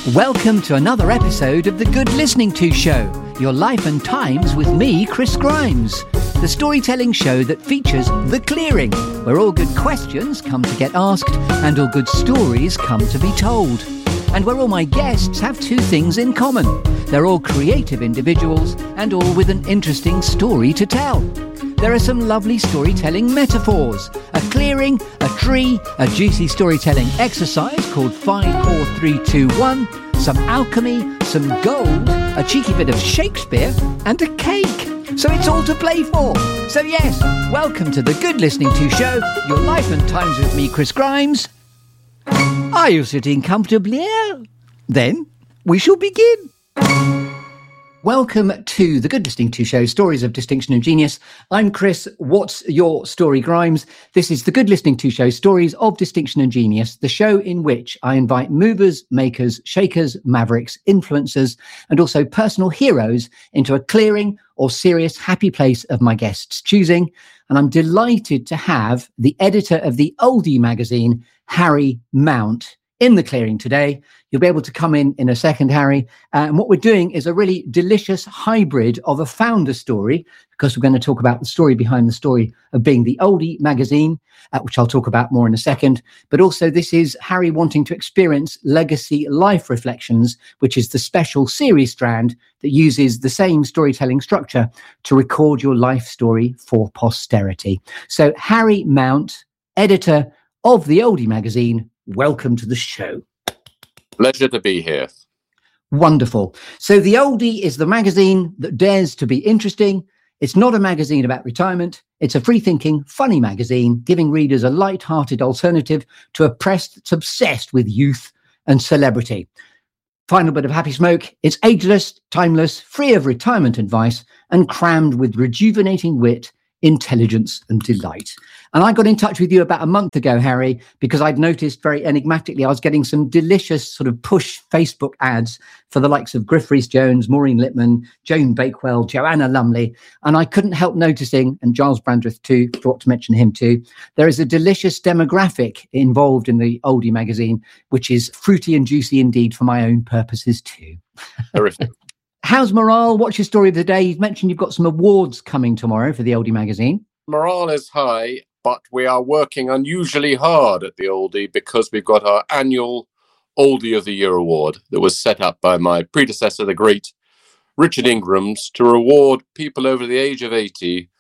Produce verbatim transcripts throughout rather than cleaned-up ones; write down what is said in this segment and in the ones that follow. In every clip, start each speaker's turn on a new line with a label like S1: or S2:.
S1: Welcome to another episode of The Good Listening To Show, your life and times with me, Chris Grimes, the storytelling show that features The Clearing, where all good questions come to get asked and all good stories come to be told. And where all my guests have two things in common. They're all creative individuals and all with an interesting story to tell. There are some lovely storytelling metaphors, a clearing, a tree, a juicy storytelling exercise called five, four, three, two, one, some alchemy, some gold, a cheeky bit of Shakespeare, and a cake. So it's all to play for. So yes, welcome to The Good Listening To Show, your life and times with me, Chris Grimes. Are you sitting comfortably? Then we shall begin. Welcome to The Good Listening To Show, Stories of Distinction and Genius. I'm Chris. What's your story, Grimes? This is The Good Listening To Show, Stories of Distinction and Genius, the show in which I invite movers, makers, shakers, mavericks, influencers, and also personal heroes into a clearing or serious happy place of my guests' choosing. And I'm delighted to have the editor of the Oldie magazine, Harry Mount, in the clearing today. You'll be able to come in in a second, Harry. Uh, and what we're doing is a really delicious hybrid of a founder story, because we're going to talk about the story behind the story of being the Oldie magazine, uh, which I'll talk about more in a second. But also this is Harry wanting to experience Legacy Life Reflections, which is the special series strand that uses the same storytelling structure to record your life story for posterity. So Harry Mount, editor of the Oldie magazine, welcome to the show.
S2: Pleasure to be here.
S1: Wonderful. So The Oldie is the magazine that dares to be interesting. It's not a magazine about retirement. It's a free-thinking, funny magazine, giving readers a light-hearted alternative to a press that's obsessed with youth and celebrity. Final bit of happy smoke. It's ageless, timeless, free of retirement advice, and crammed with rejuvenating wit, intelligence and delight. And I got in touch with you about a month ago, Harry, because I'd noticed very enigmatically I was getting some delicious sort of push Facebook ads for the likes of Griff Rhys-Jones, Maureen Lipman, Joan Bakewell, Joanna Lumley. And I couldn't help noticing, and Giles Brandreth too, forgot to mention him too, there is a delicious demographic involved in the Oldie magazine, which is fruity and juicy indeed for my own purposes too.
S2: Terrific.
S1: How's morale? What's your story of the day? You've mentioned you've got some awards coming tomorrow for the Oldie magazine.
S2: Morale is high, but we are working unusually hard at the Oldie because we've got our annual Oldie of the Year award that was set up by my predecessor, the great Richard Ingrams, to reward people over the age of eighty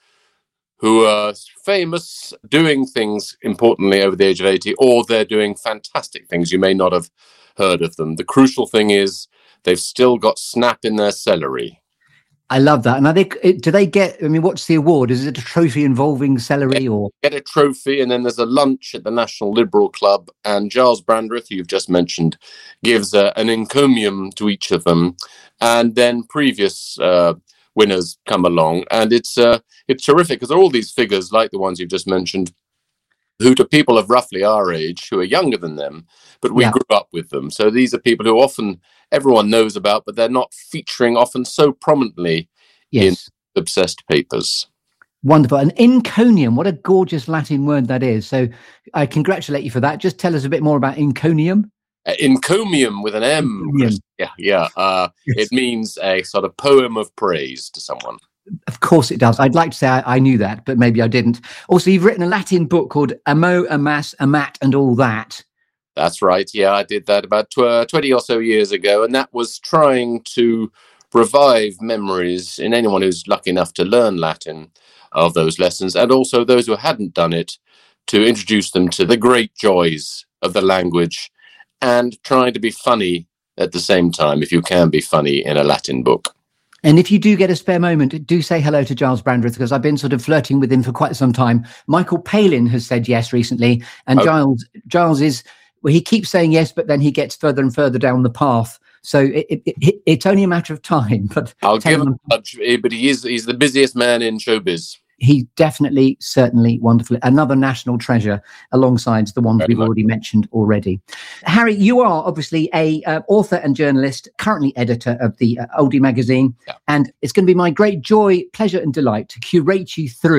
S2: who are famous, doing things importantly over the age of eighty, or they're doing fantastic things. You may not have heard of them. The crucial thing is they've still got snap in their celery.
S1: I love that. And are they, do they get, I mean, what's the award? Is it a trophy involving celery or?
S2: Get a trophy, and then there's a lunch at the National Liberal Club, and Giles Brandreth, who you've just mentioned, gives uh, an encomium to each of them. And then previous uh, winners come along. And it's uh, it's terrific because there are all these figures like the ones you've just mentioned, who to people of roughly our age, who are younger than them, but we yeah. grew up with them. So these are people who often everyone knows about, but they're not featuring often so prominently yes. in obsessed papers.
S1: Wonderful. And encomium, what a gorgeous Latin word that is. So I congratulate you for that. Just tell us a bit more about encomium.
S2: Uh, encomium with an M.
S1: Encomium.
S2: Yeah, yeah. Uh, yes. It means a sort of poem of praise to someone.
S1: Of course it does. I'd like to say I, I knew that, but maybe I didn't. Also, you've written a Latin book called Amo, Amas, Amat, and All That.
S2: That's right. Yeah, I did that about tw- twenty or so years ago. And that was trying to revive memories in anyone who's lucky enough to learn Latin of those lessons. And also those who hadn't done it, to introduce them to the great joys of the language and trying to be funny at the same time, if you can be funny in a Latin book.
S1: And if you do get a spare moment, do say hello to Giles Brandreth, because I've been sort of flirting with him for quite some time. Michael Palin has said yes recently. And oh. Giles, Giles is... Well, he keeps saying yes, but then he gets further and further down the path. So it, it, it, it's only a matter of time. But
S2: I'll give him a touch, but he is he's the busiest man in showbiz.
S1: He's definitely, certainly wonderful. Another national treasure alongside the ones Very we've much. already mentioned already. Harry, you are obviously a uh, author and journalist, currently editor of the uh, Oldie magazine. Yeah. And it's going to be my great joy, pleasure and delight to curate you through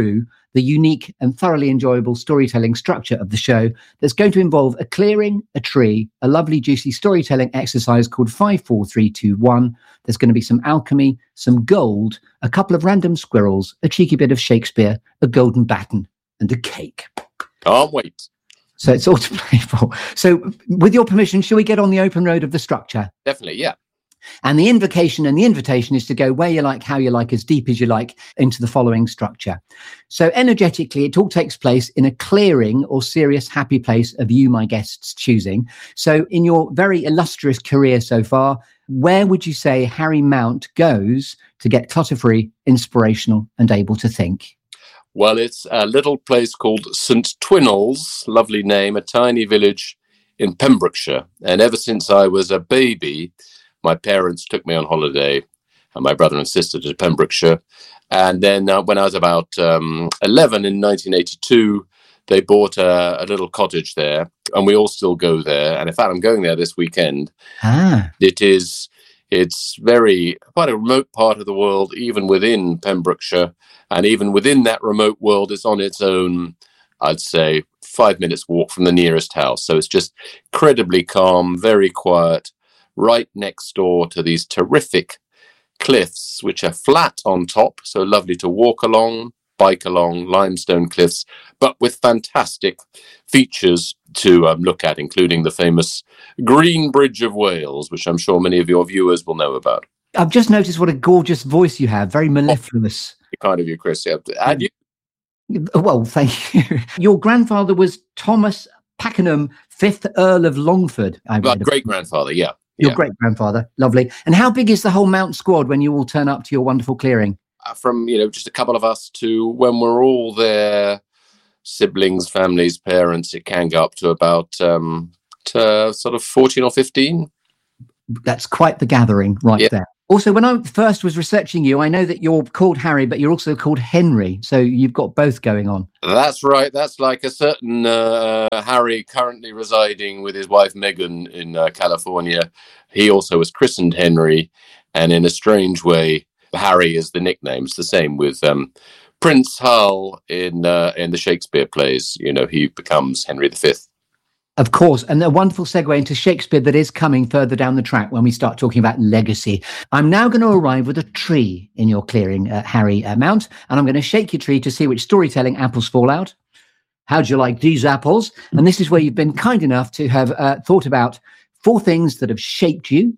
S1: the unique and thoroughly enjoyable storytelling structure of the show that's going to involve a clearing, a tree, a lovely juicy storytelling exercise called five, four, three, two, one. There's going to be some alchemy, some gold, a couple of random squirrels, a cheeky bit of Shakespeare, a golden baton, and a cake.
S2: Can't wait.
S1: So it's all to play for. So with your permission, shall we get on the open road of the structure?
S2: Definitely, yeah.
S1: And the invocation and the invitation is to go where you like, how you like, as deep as you like into the following structure. So energetically, it all takes place in a clearing or serious, happy place of you, my guest's choosing. So in your very illustrious career so far, where would you say Harry Mount goes to get clutter-free, inspirational, and able to think?
S2: Well, it's a little place called Saint Twinels, lovely name, a tiny village in Pembrokeshire. And ever since I was a baby, my parents took me on holiday, and my brother and sister to Pembrokeshire. And then uh, when I was about um, eleven in nineteen eighty-two, they bought a, a little cottage there, and we all still go there. And in fact, I'm going there this weekend.
S1: Ah.
S2: It is, it's very, quite a remote part of the world, even within Pembrokeshire. And even within that remote world, it's on its own, I'd say, five minutes walk from the nearest house. So it's just incredibly calm, very quiet, right next door to these terrific cliffs, which are flat on top. So lovely to walk along, bike along, limestone cliffs, but with fantastic features to um, look at, including the famous Green Bridge of Wales, which I'm sure many of your viewers will know about.
S1: I've just noticed what a gorgeous voice you have, very mellifluous.
S2: Kind of you, Chris. Yeah. And you?
S1: Well, thank you. Your grandfather was Thomas Pakenham, fifth Earl of Longford. I
S2: well, great-grandfather, yeah.
S1: Your
S2: yeah.
S1: great-grandfather. Lovely. And how big is the whole Mount squad when you all turn up to your wonderful clearing?
S2: Uh, from, you know, just a couple of us to when we're all there, siblings, families, parents, it can go up to about um, to sort of fourteen or fifteen.
S1: That's quite the gathering right yeah. there. Also, when I first was researching you, I know that you're called Harry, but you're also called Henry. So you've got both going on.
S2: That's right. That's like a certain uh, Harry currently residing with his wife Meghan in uh, California. He also was christened Henry. And in a strange way, Harry is the nickname. It's the same with um, Prince Hull in, uh, in the Shakespeare plays. You know, he becomes Henry the Fifth.
S1: Of course, and a wonderful segue into Shakespeare that is coming further down the track when we start talking about legacy. I'm now going to arrive with a tree in your clearing, uh, Harry uh, Mount, and I'm going to shake your tree to see which storytelling apples fall out. How'd you like these apples? And this is where you've been kind enough to have uh, thought about four things that have shaped you,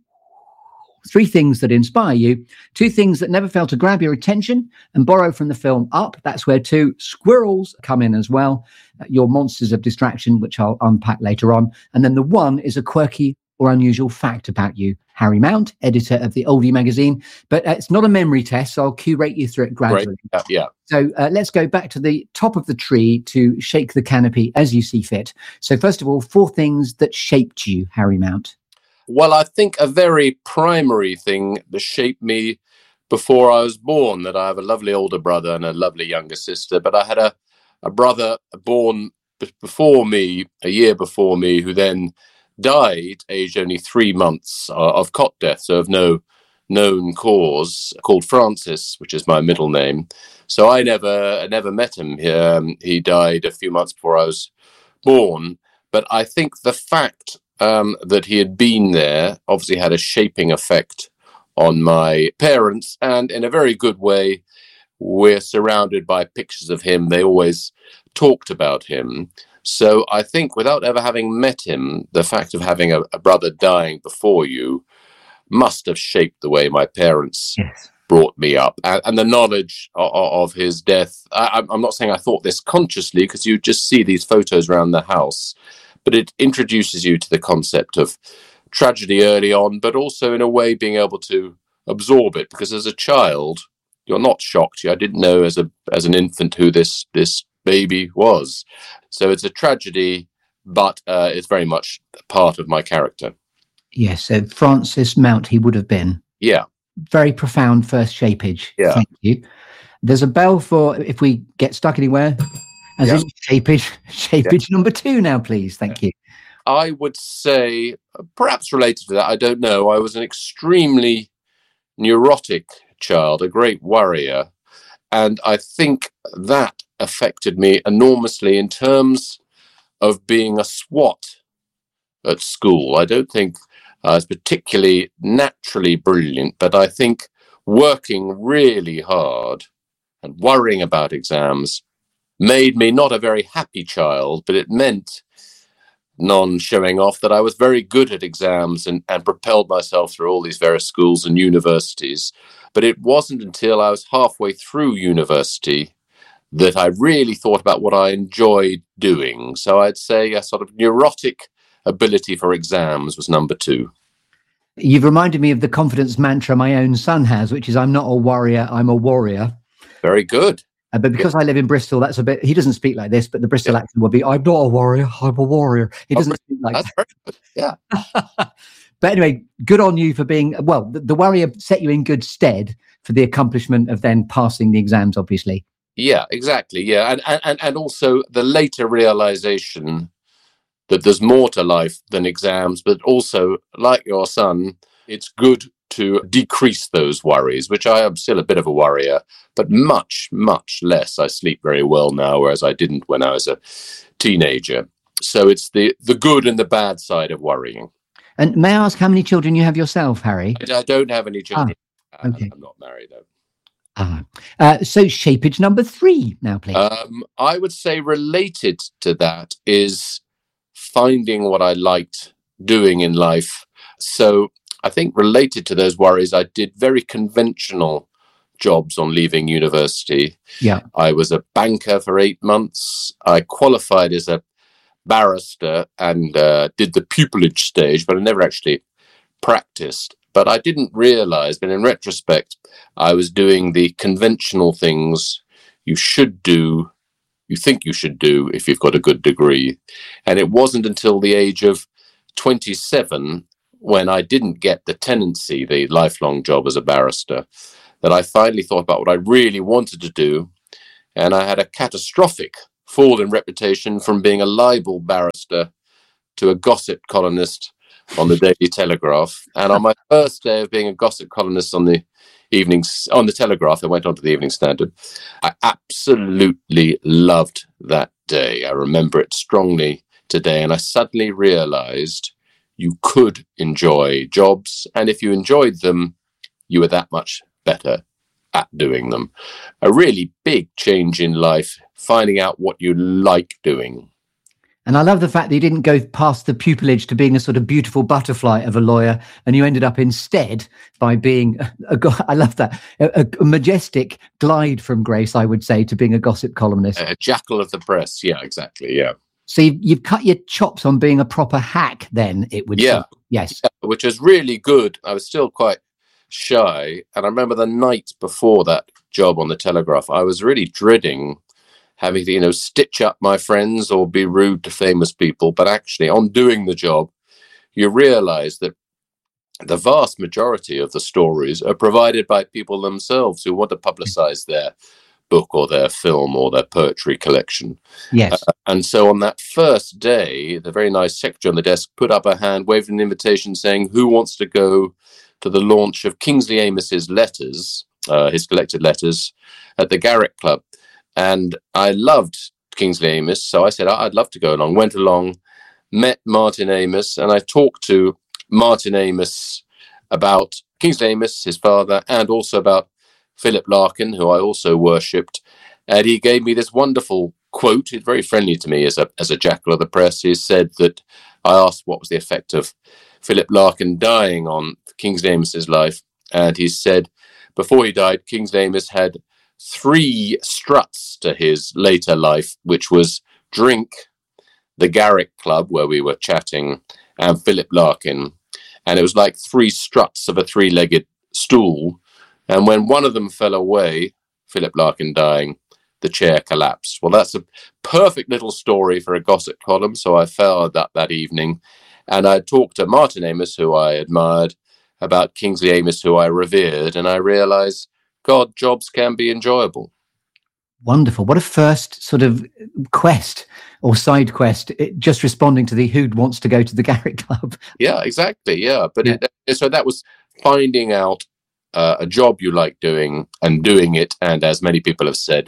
S1: three things that inspire you, two things that never fail to grab your attention and borrow from the film Up. That's where two squirrels come in as well. Uh, your monsters of distraction, which I'll unpack later on. And then the one is a quirky or unusual fact about you. Harry Mount, editor of the Oldie magazine. But uh, it's not a memory test, so I'll curate you through it gradually.
S2: Right. Yeah.
S1: So uh, let's go back to the top of the tree to shake the canopy as you see fit. So first of all, four things that shaped you, Harry Mount.
S2: Well, I think a very primary thing that shaped me before I was born, that I have a lovely older brother and a lovely younger sister, but I had a, a brother born b- before me, a year before me, who then died, aged only three months, uh, of cot death, so of no known cause, called Francis, which is my middle name. So I never never met him. He, um, he died a few months before I was born, but I think the fact Um, that he had been there obviously had a shaping effect on my parents, and in a very good way, we're surrounded by pictures of him. They always talked about him. So I think without ever having met him, the fact of having a, a brother dying before you must have shaped the way my parents yes. brought me up. And, and the knowledge of, of his death, I, I'm not saying I thought this consciously, because you just see these photos around the house, but it introduces you to the concept of tragedy early on, but also in a way being able to absorb it, because as a child, you're not shocked. I didn't know as a as an infant who this this baby was. So it's a tragedy, but uh, it's very much part of my character.
S1: Yes, so Francis Mount he would have been.
S2: Yeah.
S1: Very profound first shapage.
S2: Yeah.
S1: Thank you. There's a bell for if we get stuck anywhere. As yeah. in shapage, shapage yeah. number two now, please. Thank yeah. you.
S2: I would say, perhaps related to that, I don't know. I was an extremely neurotic child, a great worrier. And I think that affected me enormously in terms of being a swot at school. I don't think I was particularly naturally brilliant, but I think working really hard and worrying about exams made me not a very happy child, but it meant, non-showing off, that I was very good at exams and, and propelled myself through all these various schools and universities. But it wasn't until I was halfway through university that I really thought about what I enjoyed doing. So I'd say a sort of neurotic ability for exams was number two.
S1: You've reminded me of the confidence mantra my own son has, which is, I'm not a warrior, I'm a warrior.
S2: Very good.
S1: Uh, but because yeah. I live in Bristol, that's a bit, he doesn't speak like this, but the Bristol yeah. accent will be, I'm not a warrior, I'm a warrior. He doesn't oh, speak like
S2: that's that. Very good. Yeah.
S1: But anyway, good on you for being, well, the, the warrior set you in good stead for the accomplishment of then passing the exams, obviously.
S2: Yeah, exactly. Yeah. And, and, and also the later realization that there's more to life than exams, but also, like your son, it's good to decrease those worries, which I am still a bit of a worrier, but much, much less. I sleep very well now, whereas I didn't when I was a teenager. So it's the, the good and the bad side of worrying.
S1: And may I ask how many children you have yourself, Harry?
S2: I, I don't have any children.
S1: Ah, okay.
S2: I'm not married, though.
S1: Ah, uh, so shapage number three now, please.
S2: Um, I would say related to that is finding what I liked doing in life. So I think related to those worries, I did very conventional jobs on leaving university.
S1: Yeah.
S2: I was a banker for eight months. I qualified as a barrister and uh, did the pupillage stage, but I never actually practiced. But I didn't realize, but in retrospect, I was doing the conventional things you should do, you think you should do if you've got a good degree. And it wasn't until the age of twenty-seven, when I didn't get the tenancy, the lifelong job as a barrister, that I finally thought about what I really wanted to do. And I had a catastrophic fall in reputation from being a libel barrister to a gossip columnist on the Daily Telegraph. And on my first day of being a gossip columnist on the evenings, on the Telegraph, I went on to the Evening Standard. I absolutely loved that day. I remember it strongly today. And I suddenly realized you could enjoy jobs. And if you enjoyed them, you were that much better at doing them. A really big change in life, finding out what you like doing.
S1: And I love the fact that you didn't go past the pupillage to being a sort of beautiful butterfly of a lawyer, and you ended up instead by being, a, a, I love that, a, a majestic glide from grace, I would say, to being a gossip columnist.
S2: A jackal of the press. Yeah, exactly. Yeah.
S1: So you've, you've cut your chops on being a proper hack then, it would
S2: yeah.
S1: seem. Yes.
S2: Yeah, which is really good. I was still quite shy. And I remember the night before that job on the Telegraph, I was really dreading having to, you know, stitch up my friends or be rude to famous people. But actually, on doing the job, you realize that the vast majority of the stories are provided by people themselves who want to publicize their book or their film or their poetry collection.
S1: Yes. Uh,
S2: and so on that first day, the very nice secretary on the desk put up her hand, waved an invitation saying, who wants to go to the launch of Kingsley Amis's letters, uh, his collected letters, at the Garrick Club. And I loved Kingsley Amis, so I said, I'd love to go along. Went along, met Martin Amis, and I talked to Martin Amis about Kingsley Amis, his father, and also about Philip Larkin, who I also worshipped. And he gave me this wonderful quote. He's very friendly to me as a as a jackal of the press. He said that I asked what was the effect of Philip Larkin dying on Kingsley Amis's life. And he said, before he died, Kingsley Amis had three struts to his later life, which was drink, the Garrick Club, where we were chatting, and Philip Larkin. And it was like three struts of a three-legged stool. And when one of them fell away, Philip Larkin dying, the chair collapsed. Well, that's a perfect little story for a gossip column. So I followed that that evening. And I talked to Martin Amis, who I admired, about Kingsley Amis, who I revered. And I realized, God, jobs can be enjoyable.
S1: Wonderful. What a first sort of quest or side quest, it, just responding to the who wants to go to the Garrick Club.
S2: Yeah, exactly. Yeah. But
S1: yeah.
S2: It, so that was finding out uh, a job you like doing and doing it. And as many people have said,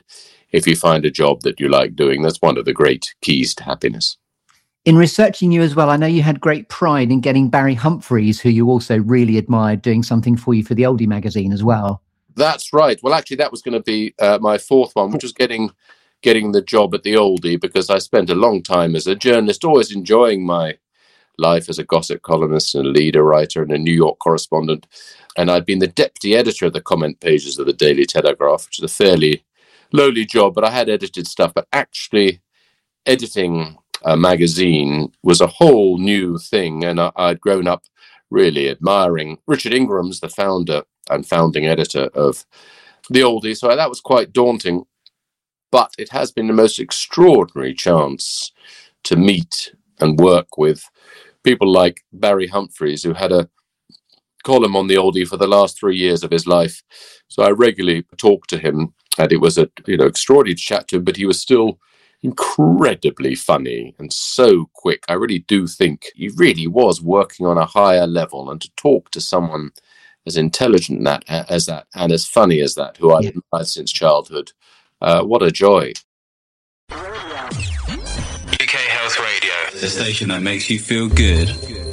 S2: if you find a job that you like doing. That's one of the great keys to happiness.
S1: In researching you as well, I know you had great pride in getting Barry Humphries, who you also really admired, doing something for you for the Oldie magazine as well.
S2: That's right. Well, actually, that was going to be uh, my fourth one, which was getting getting the job at the Oldie, because I spent a long time as a journalist, always enjoying my life as a gossip columnist and a leader writer and a New York correspondent. And I'd been the deputy editor of the comment pages of the Daily Telegraph, which is a fairly lowly job, but I had edited stuff. But actually editing a magazine was a whole new thing, and I, I'd grown up really admiring Richard Ingram's the founder and founding editor of the Oldie, so that was quite daunting. But it has been the most extraordinary chance to meet and work with people like Barry Humphries, who had a column on the Oldie for the last three years of his life. So I regularly talked to him, and it was a you know extraordinary to chat to him, but he was still incredibly funny and so quick. I really do think he really was working on a higher level, and to talk to someone as intelligent that, as that and as funny as that, who I've admired since childhood, uh, what a joy.
S3: U K Health Radio, the station that makes you feel good.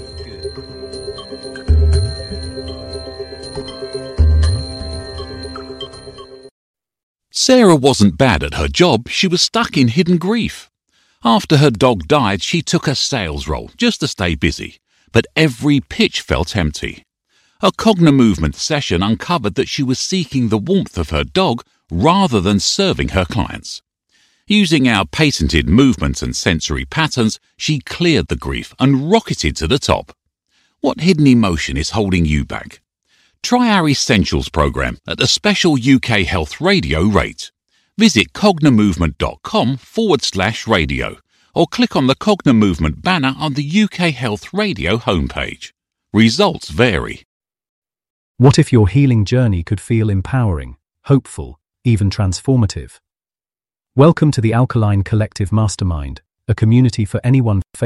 S4: Sarah wasn't bad at her job, she was stuck in hidden grief. After her dog died, she took a sales role just to stay busy, but every pitch felt empty. A Cognimovement session uncovered that she was seeking the warmth of her dog rather than serving her clients. Using our patented movements and sensory patterns, she cleared the grief and rocketed to the top. What hidden emotion is holding you back? Try our Essentials program at a special U K Health Radio rate. Visit cognimovement.com forward slash radio or click on the Cognimovement banner on the U K Health Radio homepage. Results vary.
S5: What if your healing journey could feel empowering, hopeful, even transformative? Welcome to the Alkaline Collective Mastermind, a community for anyone facing